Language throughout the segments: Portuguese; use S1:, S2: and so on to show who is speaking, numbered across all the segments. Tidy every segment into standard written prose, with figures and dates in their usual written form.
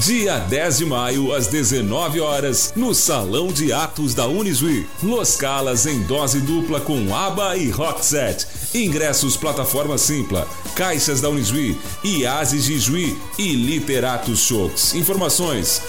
S1: Dia 10 de maio, às 19 horas, no Salão de Atos da Unijuí. Los Calas em dose dupla com ABBA e Rock Set. Ingressos plataforma Simpla, Caixas da Unijuí, IASES de Juí e Literatos Shows. Informações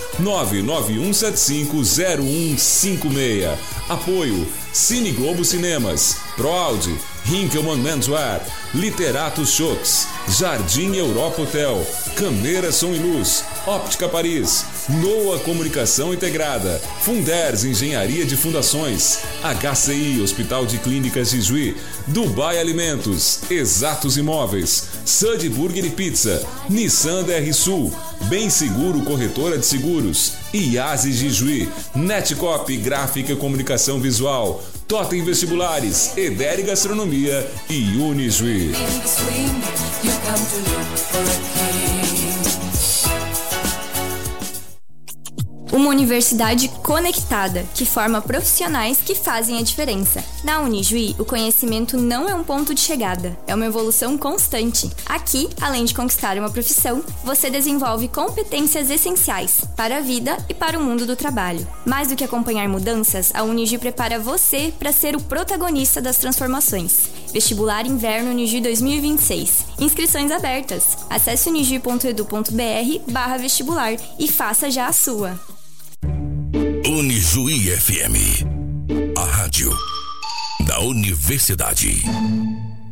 S1: 991750156. Apoio Cine Globo Cinemas, Proaudi, Hinkelmann Menswear, Literatos Shows, Jardim Europa Hotel, Câmera Som e Luz, Óptica Paris, Noa Comunicação Integrada, Funders Engenharia de Fundações, HCI Hospital de Clínicas de Juí, Dubai Alimentos, Exatos Imóveis, Sud Burger e Pizza, Nissan DR Sul, Bem Seguro Corretora de Seguros, IASES de Juí, Netcop Gráfica e Comunicação Visual, Totem Vestibulares, Edere Gastronomia e Unijuí.
S2: Uma universidade conectada, que forma profissionais que fazem a diferença. Na Unijuí, o conhecimento não é um ponto de chegada, é uma evolução constante. Aqui, além de conquistar uma profissão, você desenvolve competências essenciais para a vida e para o mundo do trabalho. Mais do que acompanhar mudanças, a Unijuí prepara você para ser o protagonista das transformações. Vestibular Inverno Unijuí 2026. Inscrições abertas. Acesse unijuí.edu.br/vestibular e faça já a sua.
S3: Unijuí FM, a rádio da Universidade.